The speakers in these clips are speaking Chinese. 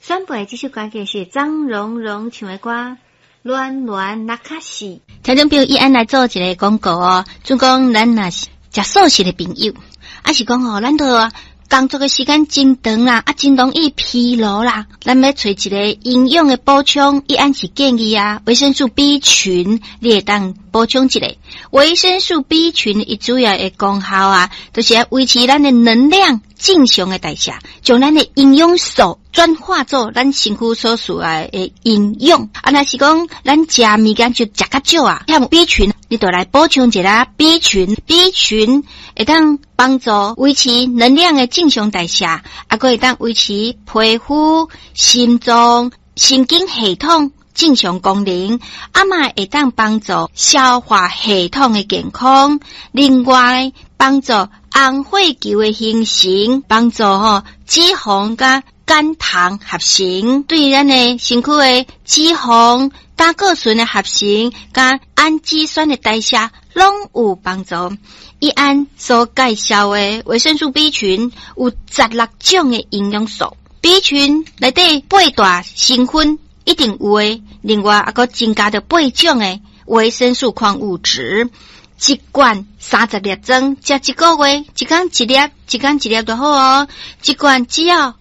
选播的这首歌曲是张荣荣唱的歌，暖暖那卡西。听众朋友，伊安来做一个广告哦，就讲咱若是食素食的朋友，还是讲咱都工作的时间真长啦，真容易疲劳啦，咱要找一个营养的补充，伊安是建议维生素 B 群，你会当补充一下。维生素 B 群伊主要的功效就是要维持咱的能量正常的代谢，将咱的营养素转化做咱身躯所需要的营养。若是讲咱食物件就食较少像 B 群，你就来补充一下 B 群。B 群会当帮助维持能量的正常代谢，还会当维持皮肤、心脏、神经系统正常功能，嘛会当帮助消化系统的健康。另外，帮助红血球的形成，帮助脂肪甲肝糖合成，对咱的身躯的脂肪、胆固醇的合成，甲氨基酸的代谢拢有帮助。伊安所介绍的维生素 B 群有16种的营养素 ，B 群内底8大成分一定有诶，另外还佫增加着8种诶维生素矿物质。一罐30粒装，食一个月，一天一粒，一天一粒就好哦。一罐只要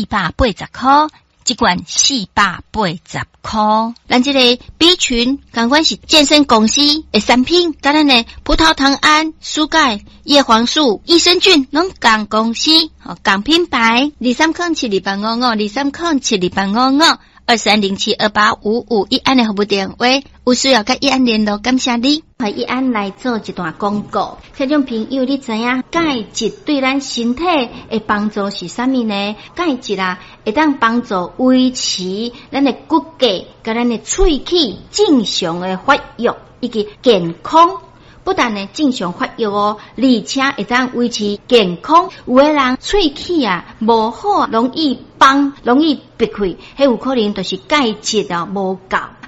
480块，一罐480块。咱这个 B 群，同款是健身公司的产品，甲咱的葡萄糖胺、蔬钙、叶黄素、益生菌，拢同公司，同品牌。2307285523072855，一安的服务电话，有需要甲一安联络，感谢你。一安来做一段广告，听众朋友，你知影钙质对咱身体的帮助是啥物呢？钙质会当帮助维持咱的骨骼甲咱的喙齿正常的发育以及健康。不但呢正常发育而且会当维持健康。有的人喙齿无好，容易崩，容易闭开，迄有可能就是钙质无够。